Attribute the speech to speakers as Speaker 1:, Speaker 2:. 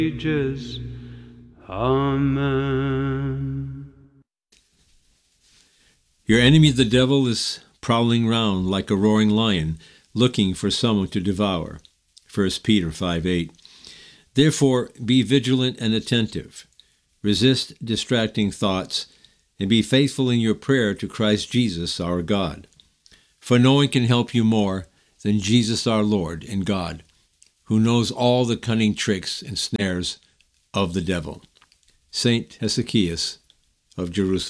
Speaker 1: ages. Amen.
Speaker 2: Your enemy the devil is prowling round like a roaring lion, looking for someone to devour. 1 Peter 5:8. Therefore, be vigilant and attentive. Resist distracting thoughts, and be faithful in your prayer to Christ Jesus our God. For no one can help you more than Jesus our Lord and God, who knows all the cunning tricks and snares of the devil. Saint Hesychius of Jerusalem.